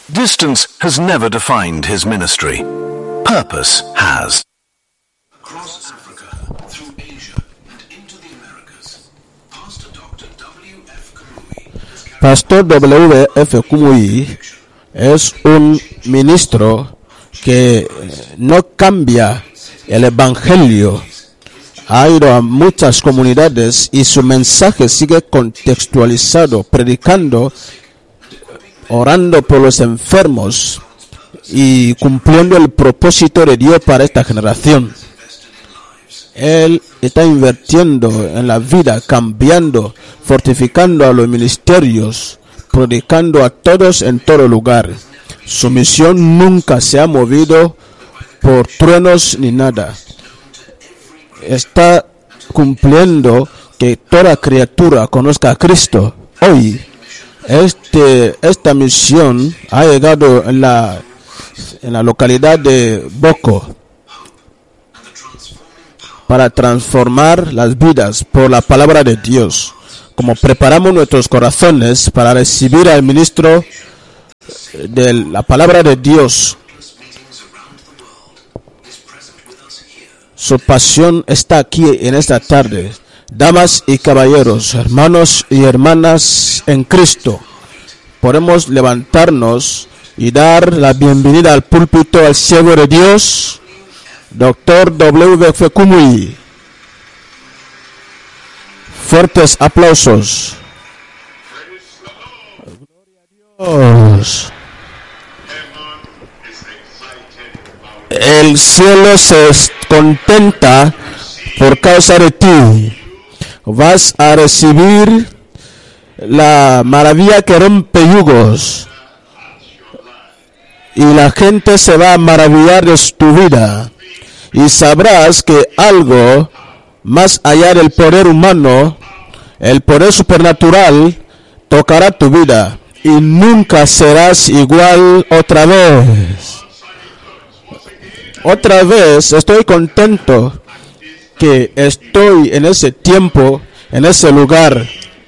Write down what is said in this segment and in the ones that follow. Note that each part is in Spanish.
Distance has never defined his ministry. Purpose has. Across Africa, through Asia, and into the Americas, Pastor Dr. W.F. Kamui. Pastor W.F. Kamui es un ministro que no cambia el evangelio. Ha ido a muchas comunidades y su mensaje sigue contextualizado, predicando, orando por los enfermos y cumpliendo el propósito de Dios para esta generación. Él está invirtiendo en la vida, cambiando, fortificando a los ministerios, predicando a todos en todo lugar. Su misión nunca se ha movido por truenos ni nada. Está cumpliendo que toda criatura conozca a Cristo. Hoy, esta misión ha llegado en la localidad de Boko para transformar las vidas por la palabra de Dios. Como preparamos nuestros corazones para recibir al ministro de la palabra de Dios, su pasión está aquí en esta tarde. Damas y caballeros, hermanos y hermanas en Cristo, podemos levantarnos y dar la bienvenida al púlpito al siervo de Dios, Dr. W.F. Kamui. Fuertes aplausos. Dios. El cielo se contenta por causa de ti. Vas a recibir la maravilla que rompe yugos. Y la gente se va a maravillar de tu vida. Y sabrás que algo más allá del poder humano, el poder supernatural, tocará tu vida. Y nunca serás igual otra vez. Otra vez estoy contento que estoy en ese tiempo, en ese lugar.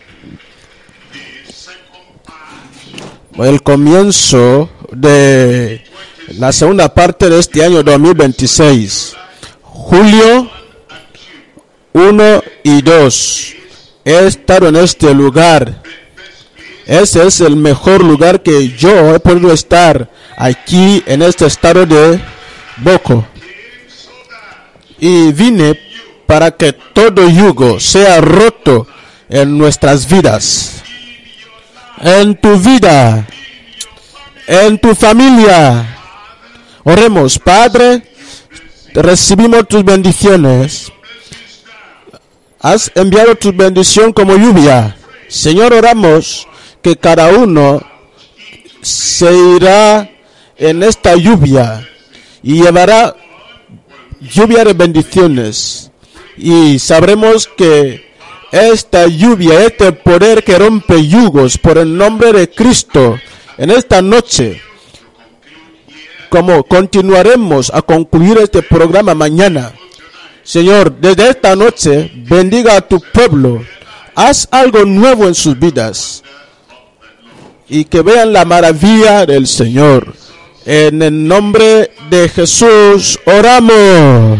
El comienzo de la segunda parte de este año 2026, julio 1 y 2, he estado en este lugar. Ese es el mejor lugar que yo he podido estar, aquí en este estado de Boko. Y vine para que todo yugo sea roto en nuestras vidas, en tu vida, en tu familia. Oremos. Padre, recibimos tus bendiciones. Has enviado tu bendición como lluvia. Señor, oramos que cada uno se irá en esta lluvia y llevará lluvia de bendiciones. Y sabremos que esta lluvia, este poder que rompe yugos por el nombre de Cristo, en esta noche, como continuaremos a concluir este programa mañana, Señor, desde esta noche, bendiga a tu pueblo, haz algo nuevo en sus vidas y que vean la maravilla del Señor. En el nombre de Jesús oramos.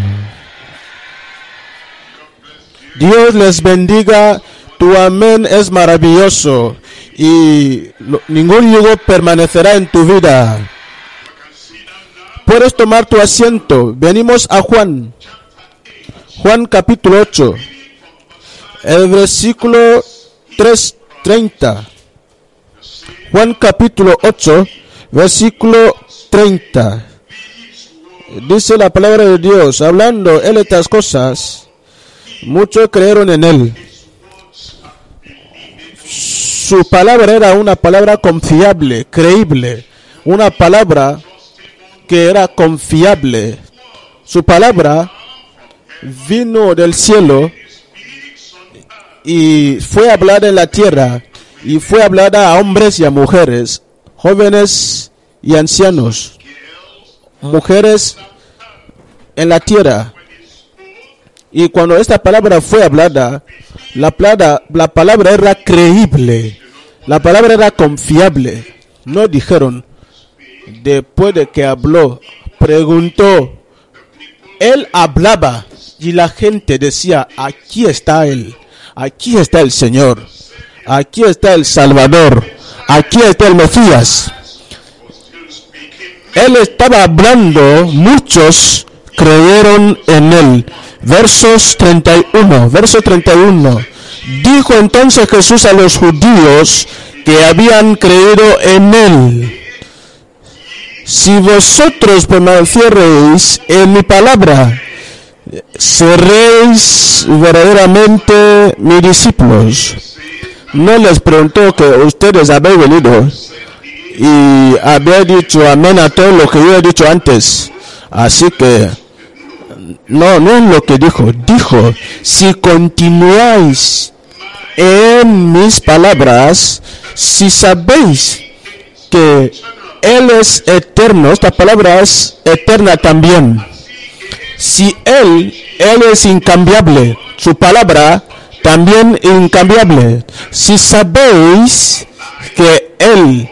Dios les bendiga. Tu amén es maravilloso y ningún yugo permanecerá en tu vida. Puedes tomar tu asiento. Venimos a Juan capítulo 8, el versículo 30. Juan capítulo 8, versículo 30. Dice la palabra de Dios, hablando él estas cosas, muchos creyeron en él. Su palabra era una palabra confiable, creíble, una palabra que era confiable. Su palabra vino del cielo y fue hablada en la tierra, y fue hablada a hombres y a mujeres, jóvenes y ancianos, mujeres en la tierra. Y cuando esta palabra fue hablada, la palabra era creíble, la palabra era confiable. No dijeron, después de que habló, preguntó. Él hablaba y la gente decía, aquí está Él, aquí está el Señor, aquí está el Salvador, aquí está el Mesías. Él estaba hablando, muchos creyeron en Él. Verso 31. Dijo entonces Jesús a los judíos que habían creído en Él: si vosotros permaneciereis en mi palabra, seréis verdaderamente mis discípulos. No les preguntó que ustedes habéis venido y habéis dicho amén a todo lo que yo he dicho antes. Así que no es lo que dijo. Dijo, si continuáis en mis palabras, si sabéis que Él es eterno, esta palabra es eterna también. Si Él es incambiable, su palabra también incambiable. Si sabéis que Él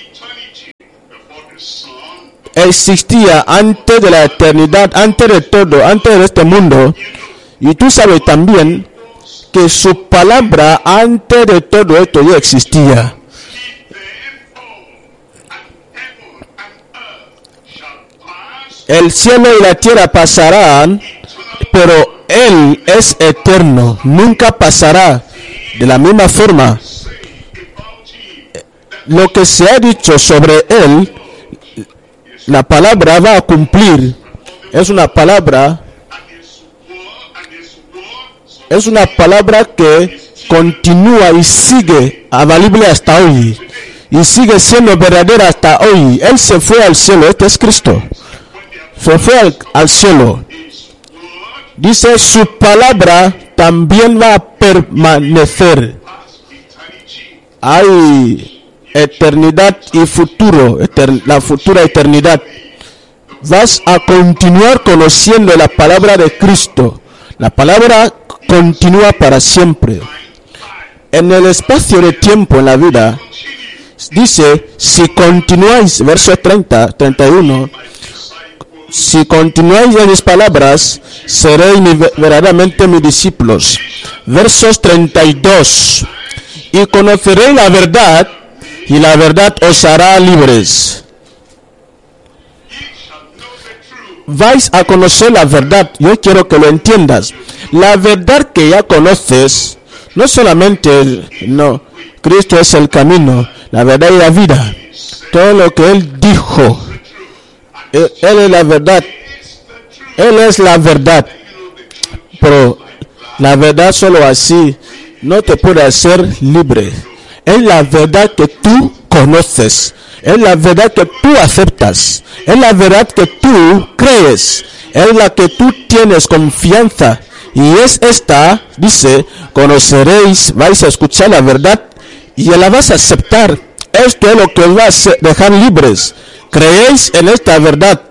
existía antes de la eternidad, antes de todo, antes de este mundo, y tú sabes también que su palabra antes de todo esto ya existía. El cielo y la tierra pasarán, pero Él es eterno, nunca pasará. De la misma forma, lo que se ha dicho sobre Él, la palabra va a cumplir. Es una palabra que continúa y sigue avalible hasta hoy, y sigue siendo verdadera hasta hoy. Él se fue al cielo, este es Cristo. Se fue al cielo. Dice, su palabra también va a permanecer. Hay eternidad y futuro, la futura eternidad. Vas a continuar conociendo la palabra de Cristo. La palabra continúa para siempre. En el espacio de tiempo en la vida, dice, si continuáis, verso 31, si continuáis en mis palabras, seréis verdaderamente mis discípulos. Versos 32. Y conoceréis la verdad, y la verdad os hará libres. Vais a conocer la verdad. Yo quiero que lo entiendas. La verdad que ya conoces, no solamente, Cristo es el camino, la verdad y la vida. Todo lo que Él dijo, Él es la verdad. Él es la verdad. Pero la verdad solo así no te puede hacer libre. Es la verdad que tú conoces. Es la verdad que tú aceptas. Es la verdad que tú crees. Es la que tú tienes confianza. Y es esta, dice, conoceréis, vais a escuchar la verdad y la vas a aceptar. Esto es lo que os va a dejar libres. Creéis en esta verdad.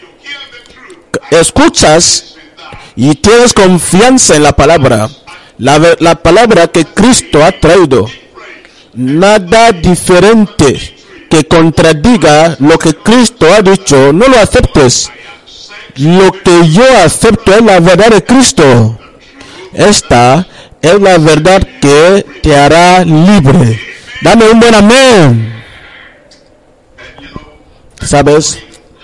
Escuchas y tienes confianza en la palabra. La palabra que Cristo ha traído. Nada diferente que contradiga lo que Cristo ha dicho, no lo aceptes. Lo que yo acepto es la verdad de Cristo. Esta es la verdad que te hará libre. Dame un buen amén. ¿Sabes?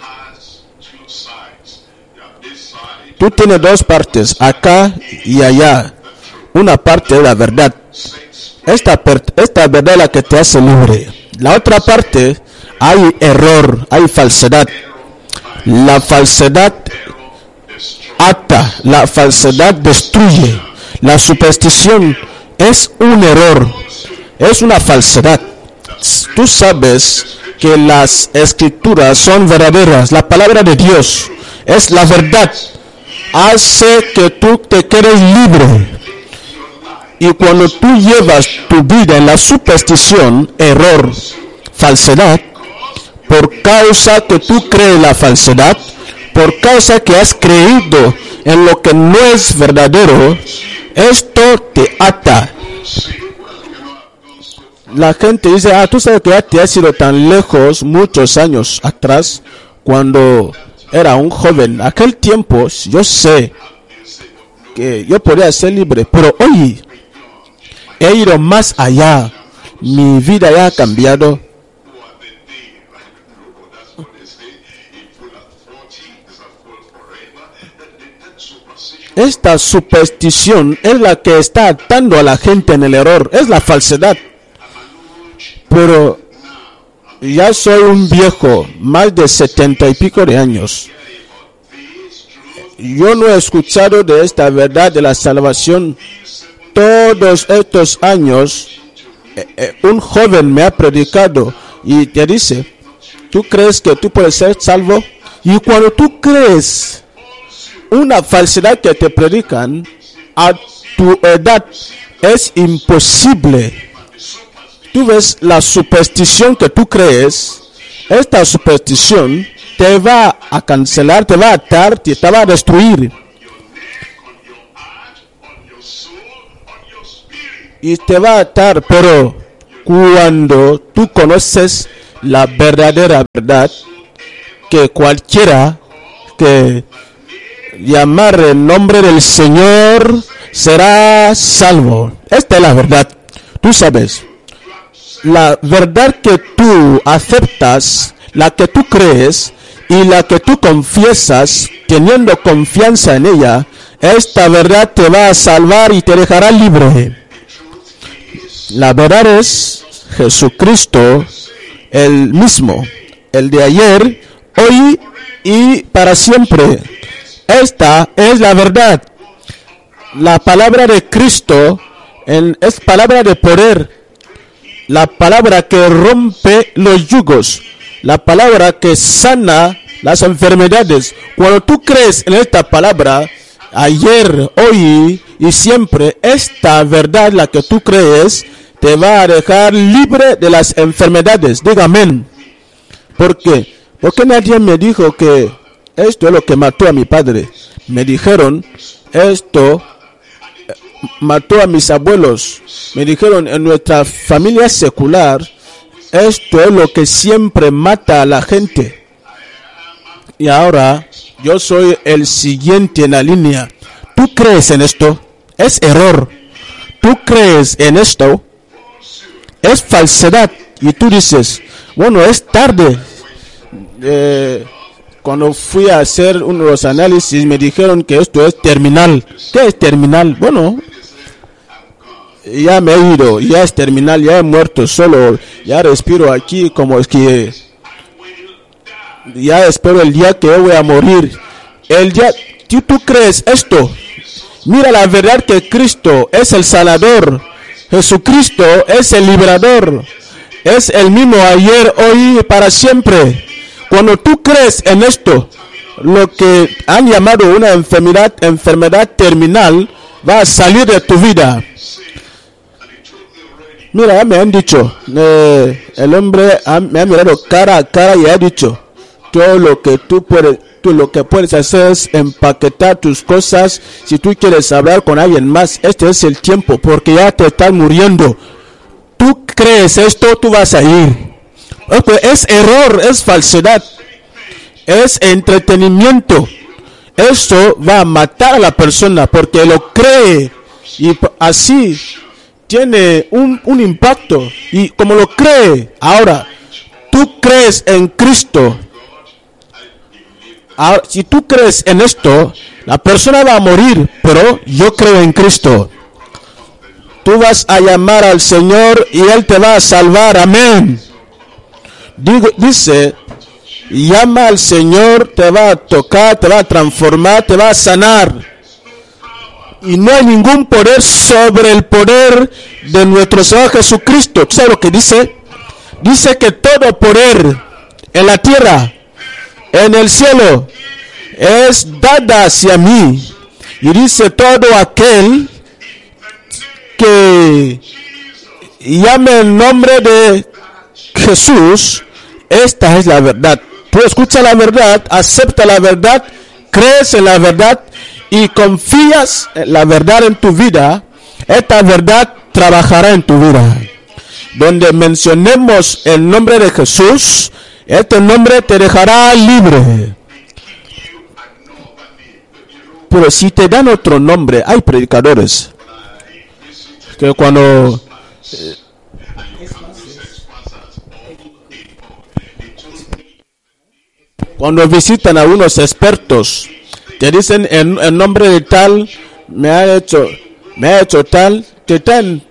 Tú tienes dos partes, acá y allá. Una parte es la verdad. Esta verdad es la que te hace libre. La otra parte, hay error, hay falsedad. La falsedad ata, la falsedad destruye. La superstición es un error, es una falsedad. Tú sabes que las escrituras son verdaderas. La palabra de Dios es la verdad. Hace que tú te quedes libre. Y cuando tú llevas tu vida en la superstición, error, falsedad, por causa que tú crees la falsedad, por causa que has creído en lo que no es verdadero, esto te ata. la gente dice, tú sabes que ya te has ido tan lejos muchos años atrás, cuando era un joven. Aquel tiempo yo sé que yo podía ser libre, pero hoy he ido más allá. Mi vida ya ha cambiado. Esta superstición es la que está atando a la gente en el error, es la falsedad. Pero ya soy un viejo, más de 70 y pico de años. Yo no he escuchado de esta verdad de la salvación. Todos estos años, un joven me ha predicado y te dice, ¿tú crees que tú puedes ser salvo? Y cuando tú crees una falsedad que te predican, a tu edad es imposible. Tú ves la superstición que tú crees, esta superstición te va a cancelar, te va a atar, te va a destruir. Y te va a atar, pero cuando tú conoces la verdadera verdad, que cualquiera que llamar el nombre del Señor será salvo. Esta es la verdad. Tú sabes, la verdad que tú aceptas, la que tú crees y la que tú confiesas, teniendo confianza en ella, esta verdad te va a salvar y te dejará libre. La verdad es Jesucristo, el mismo, el de ayer, hoy y para siempre. Esta es la verdad. La palabra de Cristo es palabra de poder. La palabra que rompe los yugos. La palabra que sana las enfermedades. Cuando tú crees en esta palabra, ayer, hoy y siempre, esta verdad, la que tú crees, te va a dejar libre de las enfermedades. Diga amén. ¿Por qué? Porque nadie me dijo que esto es lo que mató a mi padre. Me dijeron, esto mató a mis abuelos. Me dijeron, en nuestra familia secular, esto es lo que siempre mata a la gente. Y ahora, yo soy el siguiente en la línea. ¿Tú crees en esto? Es error. ¿Tú crees en esto? Es falsedad. Y tú dices, bueno, es tarde. Cuando fui a hacer unos análisis me dijeron que esto es terminal. ¿Qué es terminal? Bueno, ya me he ido, ya es terminal, ya he muerto solo, ya respiro aquí como es que ya espero el día que yo voy a morir. El día, ¿tú crees esto? Mira la verdad que Cristo es el Salvador, Jesucristo es el Liberador, es el mismo ayer, hoy y para siempre. Cuando tú crees en esto, lo que han llamado una enfermedad terminal va a salir de tu vida. Mira, ya me han dicho, el hombre me ha mirado cara a cara y ha dicho, todo lo que tú lo que puedes hacer es empaquetar tus cosas. Si tú quieres hablar con alguien más, este es el tiempo, porque ya te estás muriendo. Tú crees esto, tú vas a ir. Es error, es falsedad, es entretenimiento. Eso va a matar a la persona porque lo cree y así tiene un impacto. Y como lo cree, ahora tú crees en Cristo. Ahora, si tú crees en esto, la persona va a morir, pero yo creo en Cristo. Tú vas a llamar al Señor y Él te va a salvar. Amén. Dice, llama al Señor, te va a tocar, te va a transformar, te va a sanar. Y no hay ningún poder sobre el poder de nuestro Señor Jesucristo. ¿Tú sabes lo que dice? Dice que todo poder en la tierra, en el cielo, es dada hacia mí. Y dice, todo aquel que llame el nombre de Jesús, esta es la verdad. Tú escuchas la verdad, acepta la verdad, crees en la verdad y confías en la verdad en tu vida. Esta verdad trabajará en tu vida. donde mencionemos el nombre de Jesús, este nombre te dejará libre. Pero si te dan otro nombre, hay predicadores que cuando visitan a unos expertos, te dicen en nombre de tal, me ha hecho tal, te dan.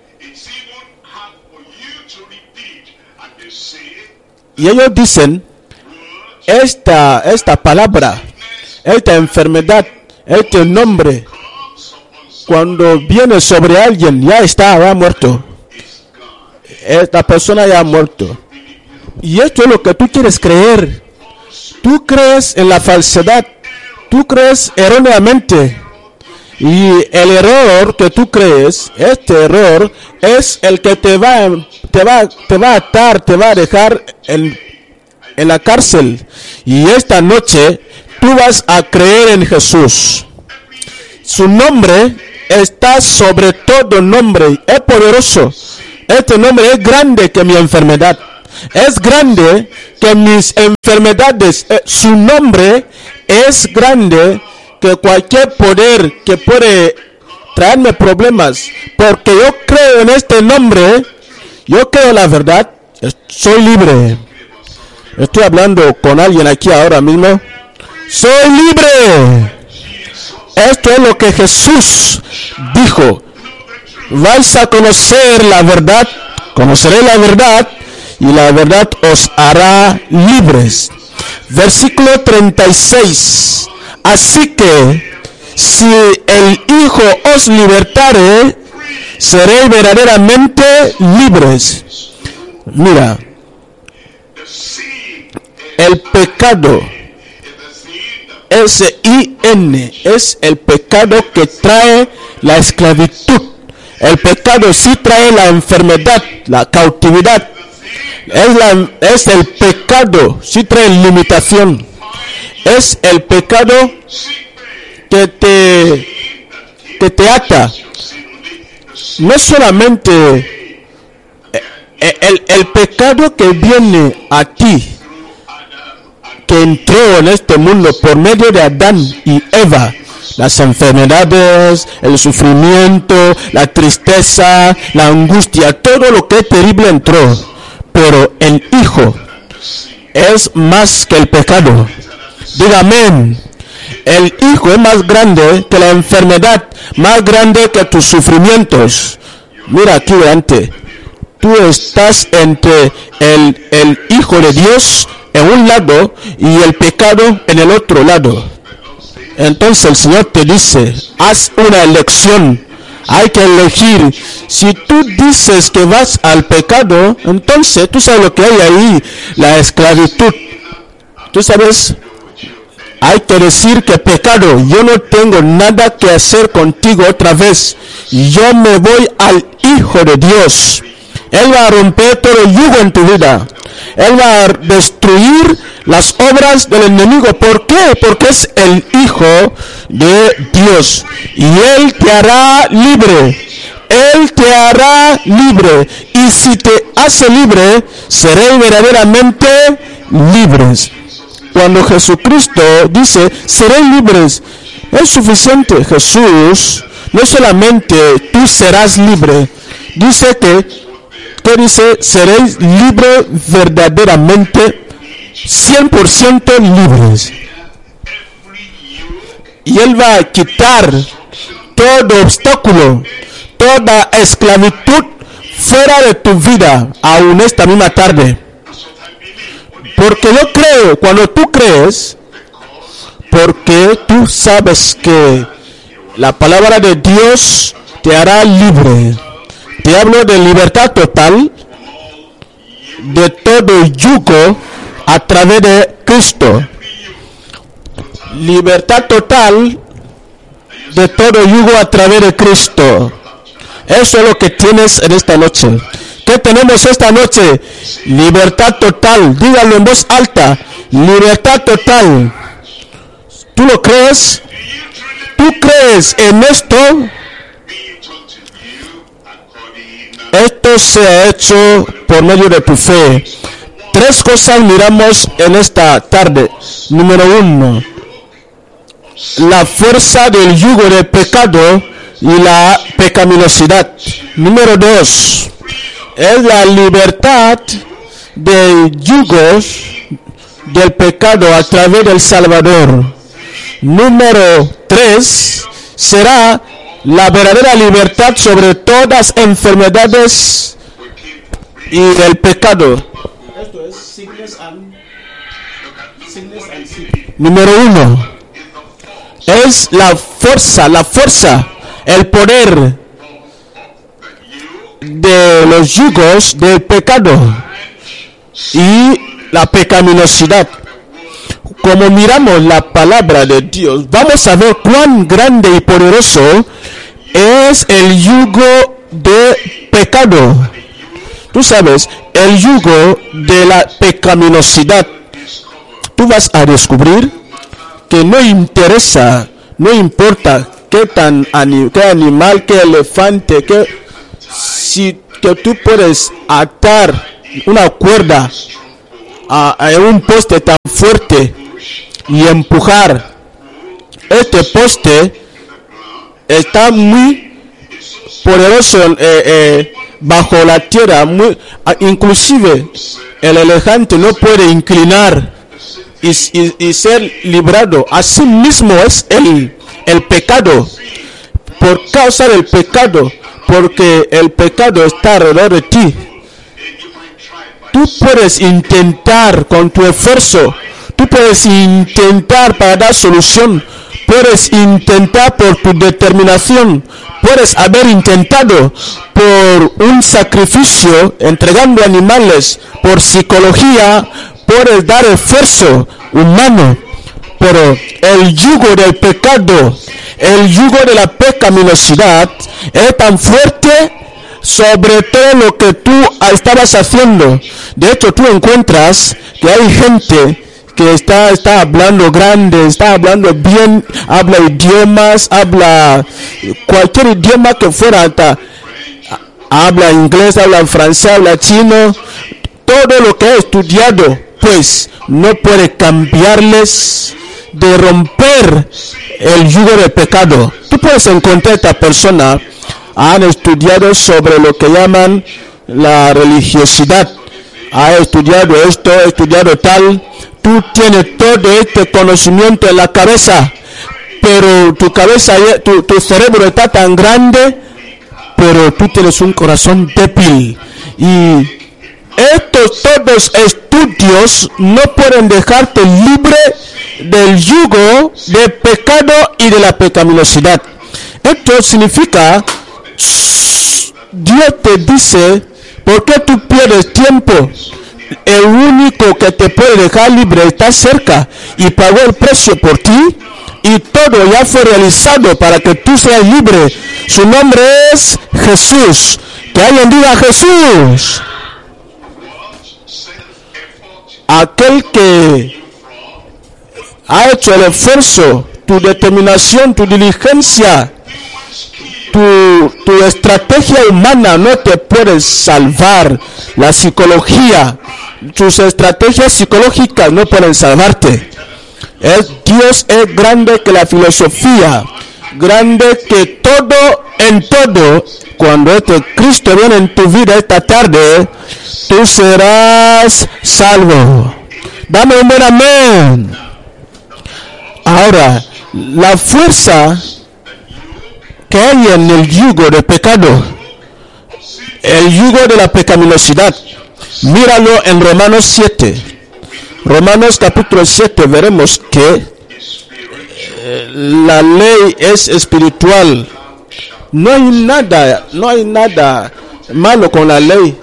Y ellos dicen, esta palabra, esta enfermedad, este nombre, cuando viene sobre alguien, ya muerto. Esta persona ya ha muerto. Y esto es lo que tú quieres creer. Tú crees en la falsedad. Tú crees erróneamente. Y el error que tú crees, este error, es el que te va a atar, te va a dejar en la cárcel. Y esta noche tú vas a creer en Jesús. Su nombre está sobre todo nombre. Es poderoso. Este nombre es grande que mi enfermedad. Es grande que mis enfermedades. Su nombre es grande que cualquier poder que puede traerme problemas. Porque yo creo en este nombre. Yo creo la verdad. Soy libre. Estoy hablando con alguien aquí ahora mismo. Soy libre. Esto es lo que Jesús dijo. Vais a conocer la verdad. Conoceré la verdad. Y la verdad os hará libres. Versículo 36. Así que si el Hijo os libertare, seréis verdaderamente libres. Mira, el pecado, S-I-N, es el pecado que trae la esclavitud. El pecado sí trae la enfermedad, la cautividad. Es el pecado, sí trae limitación. Es el pecado que te ata. No solamente el pecado que viene a ti, que entró en este mundo por medio de Adán y Eva. Las enfermedades, el sufrimiento, la tristeza, la angustia, todo lo que es terrible entró. Pero el Hijo es más que el pecado. Diga amén. El Hijo es más grande que la enfermedad, más grande que tus sufrimientos. Mira aquí delante. Tú estás entre el Hijo de Dios en un lado y el pecado en el otro lado. Entonces el Señor te dice, haz una elección. Hay que elegir. Si tú dices que vas al pecado, entonces tú sabes lo que hay ahí, la esclavitud. Tú sabes, hay que decir que pecado, yo no tengo nada que hacer contigo otra vez. Yo me voy al Hijo de Dios. Él va a romper todo el yugo en tu vida. Él va a destruir las obras del enemigo. ¿Por qué? Porque es el Hijo de Dios. Y Él te hará libre. Él te hará libre. Y si te hace libre, seréis verdaderamente libres. Cuando Jesucristo dice, seréis libres, es suficiente. Jesús, no solamente tú serás libre, dice que dice, seréis libres verdaderamente, 100% libres. Y Él va a quitar todo obstáculo, toda esclavitud fuera de tu vida, aún esta misma tarde. Porque yo creo, cuando tú crees, porque tú sabes que la palabra de Dios te hará libre. Te hablo de libertad total de todo yugo a través de Cristo. Libertad total de todo yugo a través de Cristo. Eso es lo que tienes en esta noche. ¿Qué tenemos esta noche? Libertad total. Dígalo en voz alta. Libertad total. ¿Tú lo crees? ¿Tú crees en esto? esto sea hecho por medio de tu fe. 3 cosas miramos en esta tarde. Número 1, la fuerza del yugo del pecado y la pecaminosidad. Número 2, es la libertad de yugos del pecado a través del Salvador. Número 3, será la verdadera libertad sobre todas enfermedades y el pecado. Esto es sickness and Número 1, es la fuerza, el poder de los yugos del pecado y la pecaminosidad. Como miramos la palabra de Dios, vamos a ver cuán grande y poderoso es el yugo de pecado. Tú sabes, el yugo de la pecaminosidad. Tú vas a descubrir que no importa qué animal, qué elefante, que tú puedes atar una cuerda a un poste tan fuerte y empujar. Este poste está muy poderoso bajo la tierra, inclusive el elefante no puede inclinar y ser librado. Así mismo es el pecado, por causa del pecado, porque el pecado está alrededor de ti. Tú puedes intentar con tu esfuerzo, tú puedes intentar para dar solución, puedes intentar por tu determinación, puedes haber intentado por un sacrificio, entregando animales, por psicología, puedes dar esfuerzo humano, pero el yugo del pecado, el yugo de la pecaminosidad es tan fuerte sobre todo lo que tú estabas haciendo. De hecho, tú encuentras que hay gente que está hablando grande, está hablando bien, habla idiomas, habla cualquier idioma que fuera, habla inglés, habla francés, habla chino, todo lo que ha estudiado, pues no puede cambiarles de romper el yugo del pecado. Tú puedes encontrar a esta persona, han estudiado sobre lo que llaman la religiosidad, ha estudiado esto, ha estudiado tal. Tú tienes todo este conocimiento en la cabeza, pero tu cabeza, tu cerebro está tan grande, pero tú tienes un corazón débil. Y estos todos estudios no pueden dejarte libre del yugo del pecado y de la pecaminosidad. Esto significa, Dios te dice, ¿por qué tú pierdes tiempo? El único que te puede dejar libre está cerca y pagó el precio por ti, y todo ya fue realizado para que tú seas libre. Su nombre es Jesús. Que alguien diga Jesús. Aquel que ha hecho el esfuerzo, tu determinación, tu diligencia, tu estrategia humana no te puede salvar. La psicología, tus estrategias psicológicas no pueden salvarte. Dios es grande que la filosofía, grande que todo en todo. Cuando Cristo viene en tu vida esta tarde, tú serás salvo. Dame un buen amén. Ahora, la fuerza que hay en el yugo del pecado, el yugo de la pecaminosidad, míralo en Romanos 7. Romanos capítulo 7, veremos que la ley es espiritual. No hay nada malo con la ley.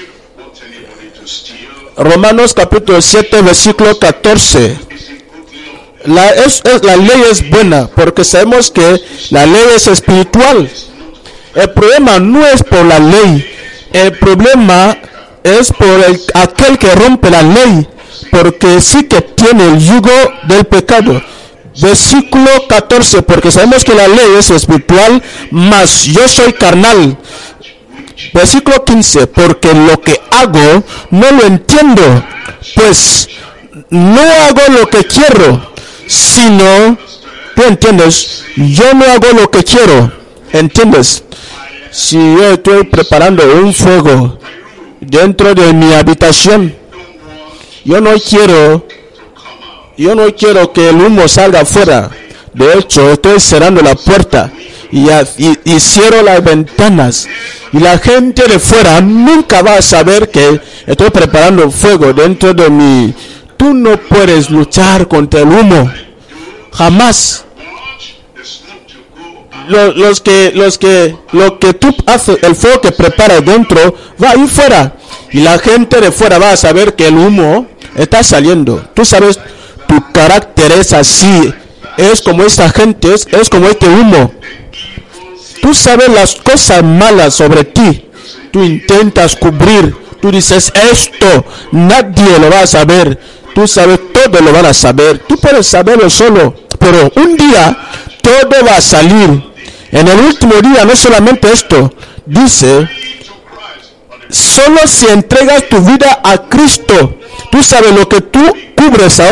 Romanos capítulo 7, versículo 14. La ley es buena porque sabemos que la ley es espiritual. El problema no es por la ley, el problema es por aquel que rompe la ley, porque sí que tiene el yugo del pecado. Versículo 14, porque sabemos que la ley es espiritual, mas yo soy carnal. Versículo 15, porque lo que hago no lo entiendo, pues no hago lo que quiero, sino, ¿tú entiendes? Yo no hago lo que quiero, ¿entiendes? Si yo estoy preparando un fuego dentro de mi habitación, yo no quiero que el humo salga afuera. De hecho, estoy cerrando la puerta y cierro las ventanas. Y la gente de fuera nunca va a saber que estoy preparando fuego dentro de mí. Tú no puedes luchar contra el humo. Jamás. Lo que tú haces, el fuego que preparas dentro, va a ir fuera. Y la gente de fuera va a saber que el humo está saliendo. Tú sabes, tu carácter es así. Es como esta gente, es como este humo. Tú sabes las cosas malas sobre ti. Tú intentas cubrir. Tú dices esto, nadie lo va a saber. Tú sabes, todos lo van a saber. Tú puedes saberlo solo. Pero un día, todo va a salir. En el último día, no solamente esto. Dice, solo si entregas tu vida a Cristo. Tú sabes lo que tú cubres ahora.